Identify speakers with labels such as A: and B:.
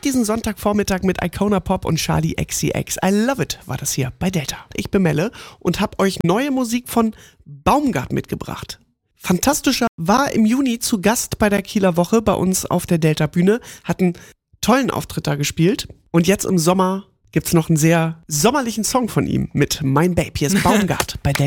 A: diesen Sonntagvormittag mit Icona Pop und Charlie XCX. I love it war das hier bei Delta. Ich bin Melle und habe euch neue Musik von Baumgart mitgebracht. Fantastischer war im Juni zu Gast bei der Kieler Woche bei uns auf der Delta-Bühne, hat einen tollen Auftritt da gespielt und jetzt im Sommer gibt's noch einen sehr sommerlichen Song von ihm mit Mein Babe. Hier ist Baumgart bei Delta.